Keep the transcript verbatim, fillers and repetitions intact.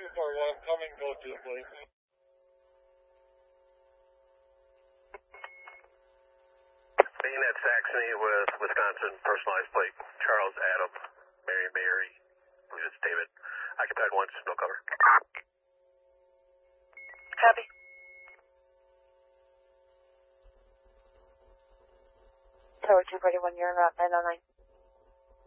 or what I'm coming, go to, please. Being at Saxony with Wisconsin, personalized plate, Charles Adam, Mary Mary, I believe it's David. Occupied once, no cover. Copy. Tower two forty-one, you're en route nine oh nine.